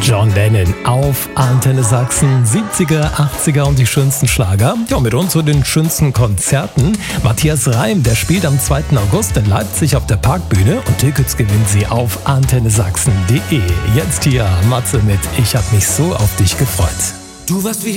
John Lennon auf Antenne Sachsen, 70er, 80er und die schönsten Schlager. Ja, mit uns zu den schönsten Konzerten. Matthias Reim, der spielt am 2. August in Leipzig auf der Parkbühne und Tickets gewinnen Sie auf antennesachsen.de. Jetzt hier Matze mit Ich hab mich so auf dich gefreut. Du warst wie